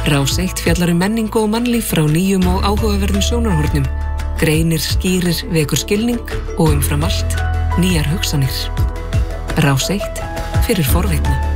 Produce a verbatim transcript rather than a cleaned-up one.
Rás eitt fjallar um menningu og mannlíf frá nýjum og áhugaverðum sjónarhornum. Greinir, skýrir, vekur skilning og umfram allt, nýjar hugsanir. Rás eitt fyrir forvitna.